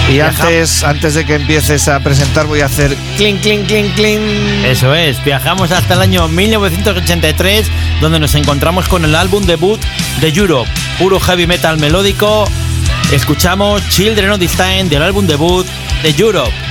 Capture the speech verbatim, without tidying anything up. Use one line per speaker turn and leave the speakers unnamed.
Y antes, antes de que empieces a presentar voy a hacer clink, clink, clink, clink.
Eso es, viajamos hasta el año mil novecientos ochenta y tres, donde nos encontramos con el álbum debut de Europe, puro heavy metal melódico. Escuchamos Children of the Time del álbum debut de Europe.